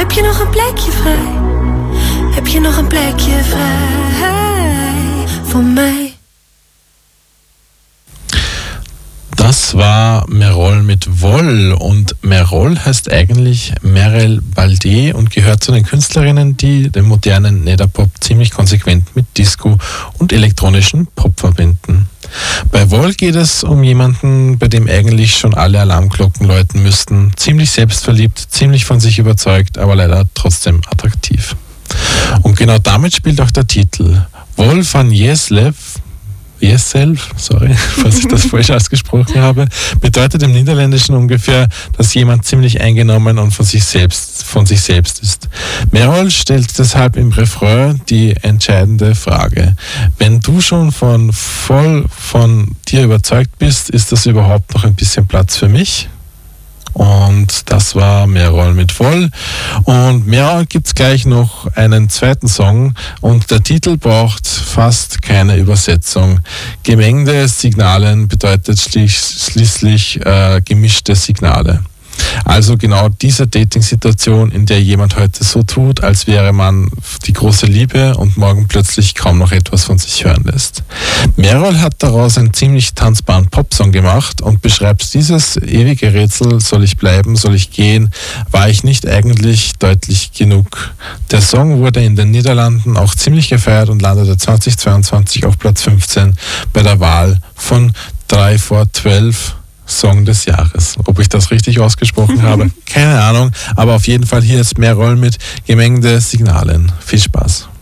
Heb je nog een plekje vrij? Heb je nog een plekje vrij voor mij? Das war Merol mit Woll und Merol heißt eigentlich Merel Baldé und gehört zu den Künstlerinnen, die den modernen Nedapop ziemlich konsequent mit Disco und elektronischen Pop verbinden. Bei Woll geht es um jemanden, bei dem eigentlich schon alle Alarmglocken läuten müssten. Ziemlich selbstverliebt, ziemlich von sich überzeugt, aber leider trotzdem attraktiv. Und genau damit spielt auch der Titel. Woll van Jezelf, sorry, falls ich das falsch ausgesprochen habe, bedeutet im Niederländischen ungefähr, dass jemand ziemlich eingenommen und von sich selbst ist. Merol stellt deshalb im Refrain die entscheidende Frage. Wenn du schon voll von dir überzeugt bist, ist das überhaupt noch ein bisschen Platz für mich? Und das war Merol mit Woll. Und Merol gibt es gleich noch einen zweiten Song und der Titel braucht fast keine Übersetzung. Gemengde Signalen bedeutet schließlich gemischte Signale. Also genau diese Dating-Situation, in der jemand heute so tut, als wäre man die große Liebe und morgen plötzlich kaum noch etwas von sich hören lässt. Merol hat daraus einen ziemlich tanzbaren Popsong gemacht und beschreibt dieses ewige Rätsel, soll ich bleiben, soll ich gehen, war ich nicht eigentlich deutlich genug. Der Song wurde in den Niederlanden auch ziemlich gefeiert und landete 2022 auf Platz 15 bei der Wahl von 3 vor 12 Song des Jahres. Ob ich das richtig ausgesprochen habe, keine Ahnung, aber auf jeden Fall hier ist Merol mit Gemengde Signalen. Viel Spaß.